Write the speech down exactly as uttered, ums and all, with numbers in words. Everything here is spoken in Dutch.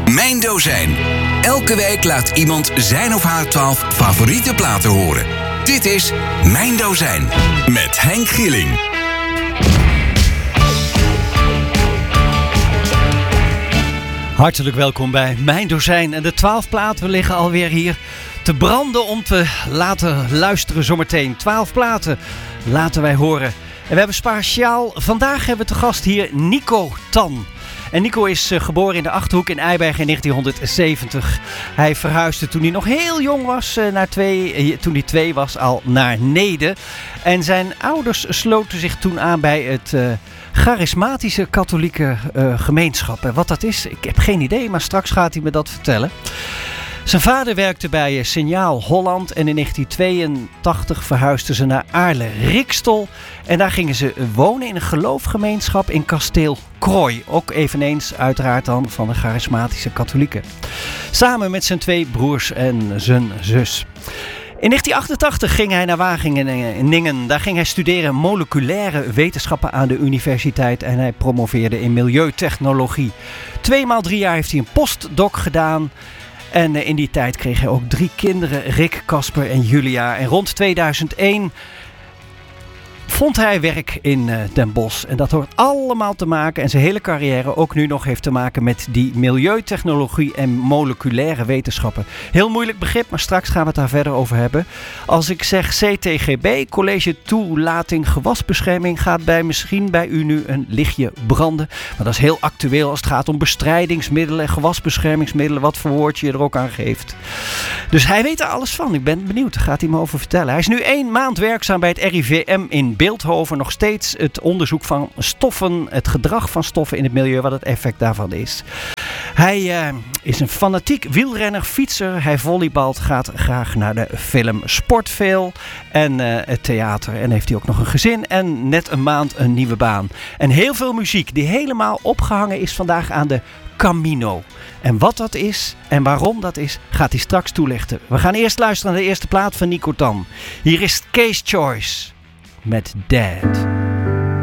Mijn Dozijn. Elke week laat iemand zijn of haar twaalf favoriete platen horen. Dit is Mijn Dozijn met Henk Gieling. Hartelijk welkom bij Mijn Dozijn. En de twaalf platen liggen alweer hier te branden om te laten luisteren zometeen. twaalf platen laten wij horen. En we hebben speciaal, vandaag hebben we te gast hier Nico Tan. En Nico is uh, geboren in de Achterhoek in Eibergen in negentienhonderdzeventig. Hij verhuisde toen hij nog heel jong was, uh, naar twee, uh, toen hij twee was, al naar Neede. En zijn ouders sloten zich toen aan bij het uh, charismatische katholieke uh, gemeenschap. En wat dat is, ik heb geen idee, maar straks gaat hij me dat vertellen. Zijn vader werkte bij Signaal Holland en in negentien tweeëntachtig verhuisden ze naar Aarle-Rikstol. En daar gingen ze wonen in een geloofgemeenschap in Kasteel Krooi. Ook eveneens uiteraard dan van de charismatische katholieken. Samen met zijn twee broers en zijn zus. In negentien achtentachtig ging hij naar Wageningen. Daar ging hij studeren moleculaire wetenschappen aan de universiteit en hij promoveerde in milieutechnologie. Tweemaal drie jaar heeft hij een postdoc gedaan. En in die tijd kreeg hij ook drie kinderen, Rick, Casper en Julia. En rond tweeduizend één vond hij werk in uh, Den Bosch. En dat hoort allemaal te maken, en zijn hele carrière ook nu nog heeft te maken met die milieutechnologie en moleculaire wetenschappen. Heel moeilijk begrip, maar straks gaan we het daar verder over hebben. Als ik zeg C T G B, College Toelating Gewasbescherming, gaat bij misschien bij u nu een lichtje branden. Maar dat is heel actueel als het gaat om bestrijdingsmiddelen, gewasbeschermingsmiddelen, wat voor woordje je er ook aan geeft. Dus hij weet er alles van. Ik ben benieuwd, daar gaat hij me over vertellen. Hij is nu één maand werkzaam bij het R I V M in Beeldhoven. Nog steeds het onderzoek van stoffen, het gedrag van stoffen in het milieu, wat het effect daarvan is. Hij uh, is een fanatiek wielrenner, fietser. Hij volleybalt, gaat graag naar de film, sport veel en uh, het theater. En heeft hij ook nog een gezin en net een maand een nieuwe baan. En heel veel muziek die helemaal opgehangen is vandaag aan de Camino. En wat dat is en waarom dat is, gaat hij straks toelichten. We gaan eerst luisteren naar de eerste plaat van Nico Tan. Hier is Case Choice met Dad.